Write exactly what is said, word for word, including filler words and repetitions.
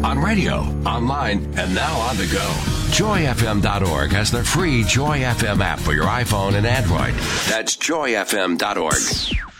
on radio, online, and now on the go. joy f m dot org has the free Joy F M app for your iPhone and Android. That's joy f m dot org.